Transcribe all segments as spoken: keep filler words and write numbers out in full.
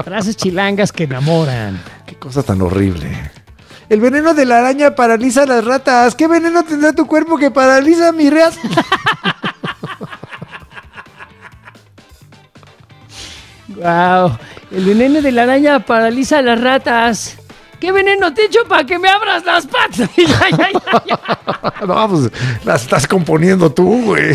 Frases chilangas que enamoran. Qué cosa tan horrible. El veneno de la araña paraliza a las ratas. ¿Qué veneno tendrá tu cuerpo que paraliza a mi rat? Wow. El veneno de la araña paraliza a las ratas. ¿Qué veneno te echo para que me abras las patas? ya, ya, ya, ya. No, pues las estás componiendo tú, güey.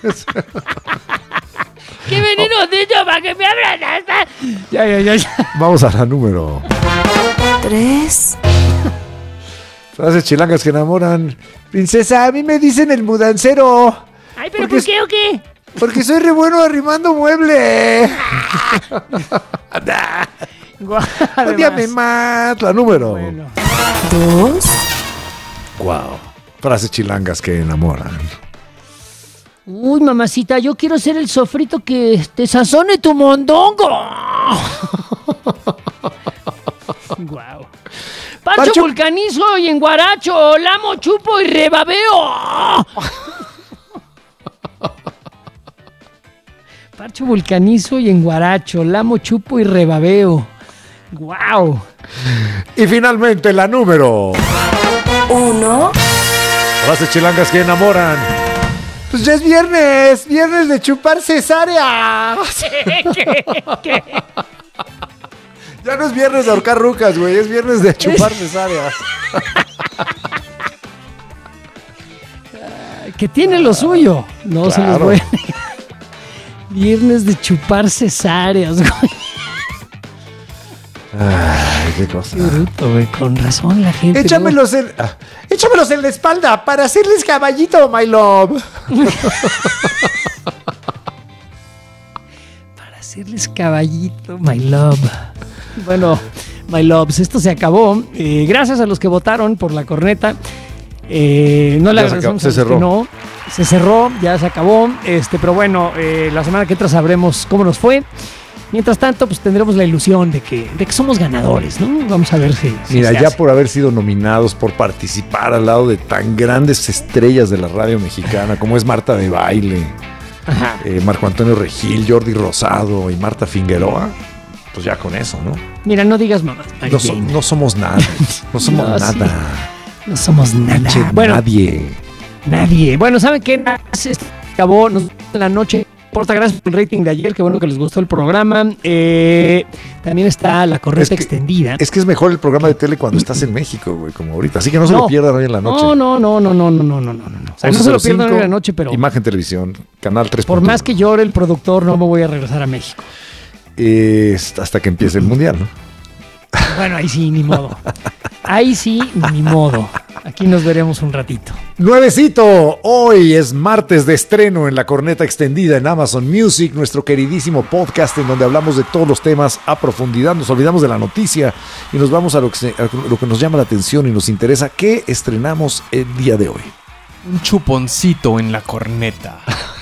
¿Qué veneno te echo para que me abras las patas? Ya, ya, ya, ya. Vamos a la número Tres. Frases chilangas que enamoran. Princesa, a mí me dicen el mudancero. Ay, ¿pero por qué o qué? Porque soy re bueno arrimando mueble. Odíame más. La número Bueno. Dos. Wow. Frases chilangas que enamoran. Uy, mamacita, yo quiero ser el sofrito que te sazone tu mondongo. Wow. Parcho, Parcho- vulcanizo y enguaracho, lamo, chupo y rebabeo. Parcho, vulcanizo y enguaracho, lamo, chupo y rebabeo. Wow. Y finalmente la número. Uno. Frases chilangas que enamoran. Pues ya es viernes. Viernes de chupar cesárea. ¿Qué? ¿Qué? Ya no es viernes de ahorcar rucas, güey. Es viernes de chupar cesáreas. Que tiene lo suyo. No se los Claro. voy a negar. Viernes de chupar cesáreas, güey. Ay, qué cosa. Qué bruto, güey. Con razón la gente. Échamelos en, ah, échamelos en la espalda para hacerles caballito, my love. Para hacerles caballito, my love. Bueno, my loves, esto se acabó. Eh, gracias a los que votaron por la corneta. Eh, no le Ya se agradecemos acabó, se a los cerró. que no. Se cerró, ya se acabó. Este, pero bueno, eh, la semana que entra sabremos cómo nos fue. Mientras tanto, pues tendremos la ilusión de que, de que somos ganadores, ¿no? Vamos a ver si. si Mira, se ya hace. por haber sido nominados, por participar al lado de tan grandes estrellas de la radio mexicana como es Marta de Baile, Ajá. eh, Marco Antonio Regil, Jordi Rosado y Marta Figueroa, pues ya con eso, ¿no? Mira, no digas mamá. No, so- no somos nada, no somos No, sí. nada. No somos nada. Che, Bueno, nadie. nadie. Bueno, ¿saben qué? Se acabó nos vemos en la noche. Porta, gracias por el rating de ayer. Qué bueno que les gustó el programa. Eh, también está la correcta Es que- extendida. Es que es mejor el programa de tele cuando estás en México, güey, como ahorita. Así que no se No. lo pierdan hoy en la noche. No, no, no, no, no, no, no, no, no, no. O sea, no se lo pierdan hoy en la noche, pero Imagen Televisión, Canal tres. por más que llore el productor, no me voy a regresar a México. Es hasta que empiece el Mundial, ¿no? Bueno, ahí sí, ni modo. Ahí sí, ni modo. Aquí nos veremos un ratito. Nuevecito, hoy es martes de estreno en la corneta extendida en Amazon Music, nuestro queridísimo podcast en donde hablamos de todos los temas a profundidad, nos olvidamos de la noticia y nos vamos a lo que, se- a lo que nos llama la atención y nos interesa. ¿Qué estrenamos el día de hoy? Un chuponcito en la corneta.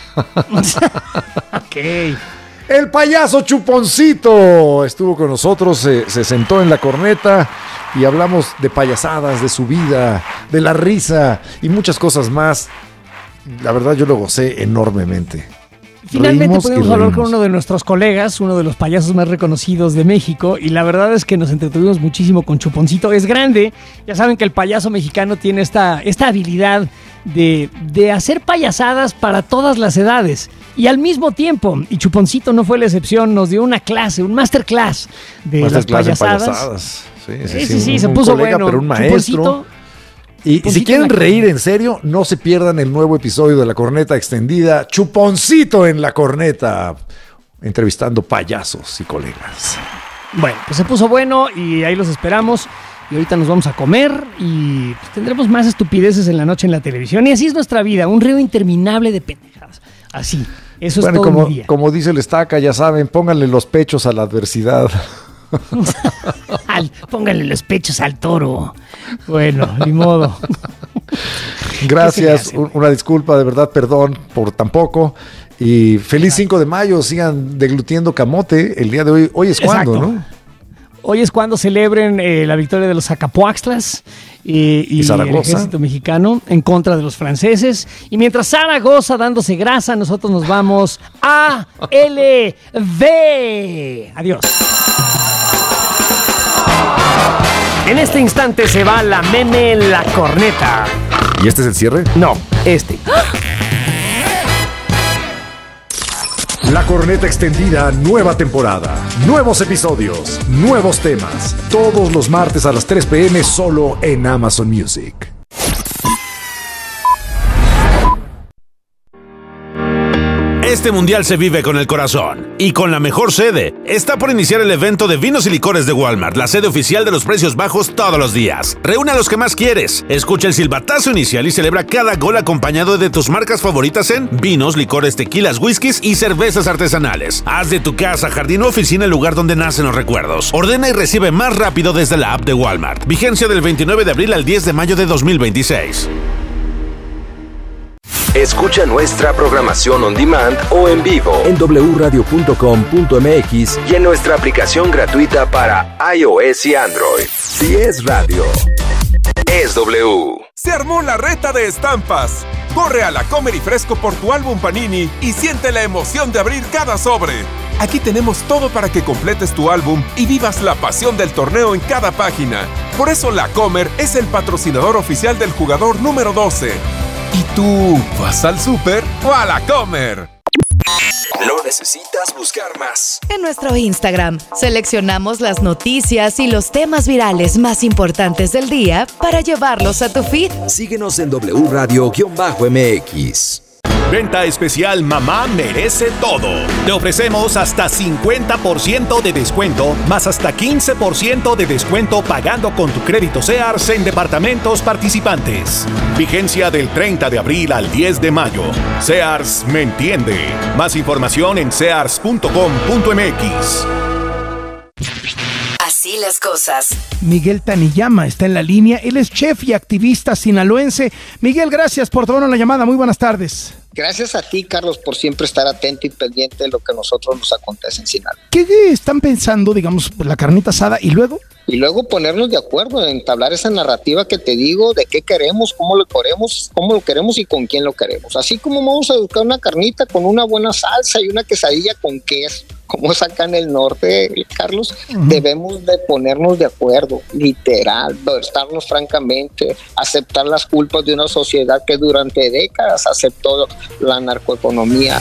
Ok. El payaso Chuponcito estuvo con nosotros, se, se sentó en la corneta y hablamos de payasadas, de su vida, de la risa y muchas cosas más. La verdad yo lo gocé enormemente. Finalmente Reímos y pudimos hablar con reímos. uno de nuestros colegas, uno de los payasos más reconocidos de México, y la verdad es que nos entretuvimos muchísimo con Chuponcito. Es grande, ya saben que el payaso mexicano tiene esta, esta habilidad de, de hacer payasadas para todas las edades y al mismo tiempo, y Chuponcito no fue la excepción, nos dio una clase, un masterclass de Masterclass en las payasadas. payasadas. Sí, Sí, sí, sí, un- se un puso colega, bueno. pero un maestro. Chuponcito, Y, y si Chuponcito quieren en la reír corneta. en serio, no se pierdan el nuevo episodio de La Corneta Extendida, Chuponcito en la Corneta, entrevistando payasos y colegas. Bueno, pues se puso bueno y ahí los esperamos. Y ahorita nos vamos a comer y pues, tendremos más estupideces en la noche en la televisión. Y así es nuestra vida, un río interminable de pendejadas. Así, eso Bueno, es todo como, mi día. como dice el Estaca, ya saben, pónganle los pechos a la adversidad. Al- pónganle los pechos al toro. Bueno, ni modo. Gracias, ¿Qué se le hace? un- una disculpa, de verdad, perdón por tan poco. Y feliz cinco de mayo, sigan deglutiendo camote. El día de hoy, hoy es cuando, Exacto. ¿no? Hoy es cuando celebren eh, la victoria de los Acapuaxtlas eh, y, Y Zaragoza. el ejército mexicano en contra de los franceses. Y mientras Zaragoza dándose grasa, nosotros nos vamos a L V. Adiós. En este instante se va la meme La Corneta. ¿Y este es el cierre? No, este. La Corneta Extendida, nueva temporada, nuevos episodios, nuevos temas. Todos los martes a las tres p.m. solo en Amazon Music. Este mundial se vive con el corazón y con la mejor sede. Está por iniciar el evento de vinos y licores de Walmart, la sede oficial de los precios bajos todos los días. Reúne a los que más quieres. Escucha el silbatazo inicial y celebra cada gol acompañado de tus marcas favoritas en vinos, licores, tequilas, whiskies y cervezas artesanales. Haz de tu casa, jardín o oficina el lugar donde nacen los recuerdos. Ordena y recibe más rápido desde la app de Walmart. Vigencia del veintinueve de abril al diez de mayo de dos mil veintiséis. Escucha nuestra programación on demand o en vivo en doble u radio punto com punto m x y en nuestra aplicación gratuita para iOS y Android. Si es radio, es W. Se armó la reta de estampas. Corre a La Comer y Fresco por tu álbum Panini y siente la emoción de abrir cada sobre. Aquí tenemos todo para que completes tu álbum y vivas la pasión del torneo en cada página. Por eso La Comer es el patrocinador oficial del jugador número doce. ¿Y tú vas al súper o a La Comer? No necesitas buscar más. En nuestro Instagram seleccionamos las noticias y los temas virales más importantes del día para llevarlos a tu feed. Síguenos en W Radio-M X. Venta especial Mamá Merece Todo. Te ofrecemos hasta cincuenta por ciento de descuento, más hasta quince por ciento de descuento pagando con tu crédito Sears en departamentos participantes. Vigencia del treinta de abril al diez de mayo. Sears me entiende. Más información en sears punto com punto m x. Así las cosas. Miguel Taniyama está en la línea. Él es chef y activista sinaloense. Miguel, gracias por tomarnos la llamada. Muy buenas tardes. Gracias a ti, Carlos, por siempre estar atento y pendiente de lo que a nosotros nos acontece en Sinaloa. ¿Qué están pensando, digamos, la carnita asada y luego? Y luego ponernos de acuerdo, entablar esa narrativa que te digo de qué queremos, cómo lo queremos, cómo lo queremos y con quién lo queremos. Así como vamos a buscar una carnita con una buena salsa y una quesadilla con queso, como es acá en el norte, Carlos, uh-huh. Debemos de ponernos de acuerdo, literal, estarnos francamente, aceptar las culpas de una sociedad que durante décadas aceptó la narcoeconomía.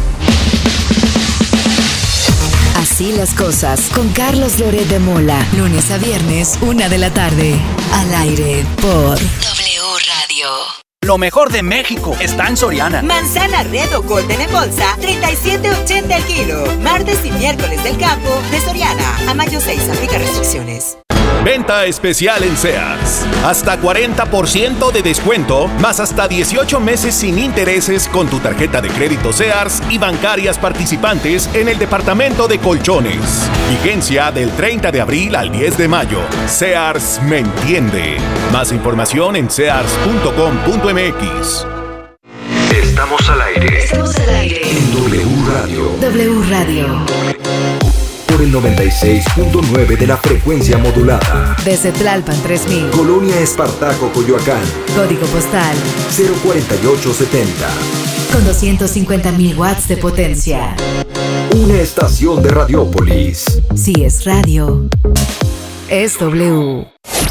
Así las cosas, con Carlos Loret de Mola, lunes a viernes, una de la tarde, al aire por W Radio. Lo mejor de México está en Soriana. Manzana Red o Golden en bolsa, treinta y siete ochenta el kilo. Martes y miércoles del campo de Soriana. A mayo seis, aplica restricciones. Venta especial en Sears. Hasta cuarenta por ciento de descuento, más hasta dieciocho meses sin intereses con tu tarjeta de crédito Sears y bancarias participantes en el departamento de colchones. Vigencia del treinta de abril al diez de mayo. Sears me entiende. Más información en sears punto com punto m x. Estamos al aire. Estamos al aire. En W Radio. W Radio. Por el noventa y seis punto nueve de la frecuencia modulada. Desde Tlalpan tres mil. Colonia Espartaco, Coyoacán. Código postal cero cuarenta y ocho setenta. Con doscientos cincuenta mil watts de potencia. Una estación de Radiópolis. Si es radio, es W.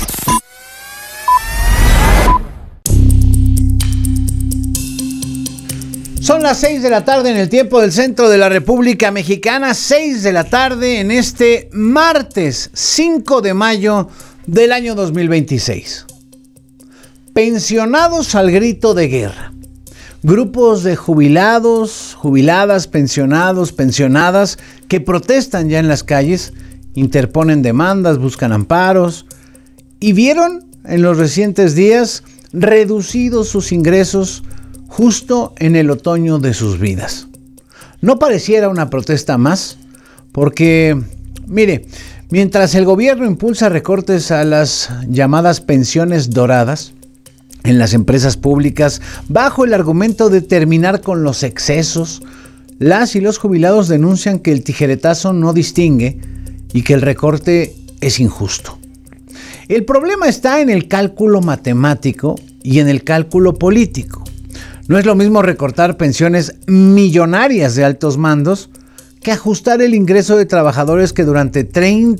Son las seis de la tarde en el tiempo del centro de la República Mexicana, seis de la tarde en este martes cinco de mayo del año dos mil veintiséis. Pensionados al grito de guerra. Grupos de jubilados, jubiladas, pensionados, pensionadas que protestan ya en las calles, interponen demandas, buscan amparos y vieron en los recientes días reducidos sus ingresos justo en el otoño de sus vidas. No pareciera una protesta más, porque, mire, mientras el gobierno impulsa recortes a las llamadas pensiones doradas en las empresas públicas, bajo el argumento de terminar con los excesos, las y los jubilados denuncian que el tijeretazo no distingue y que el recorte es injusto. El problema está en el cálculo matemático y en el cálculo político. No es lo mismo recortar pensiones millonarias de altos mandos que ajustar el ingreso de trabajadores que durante treinta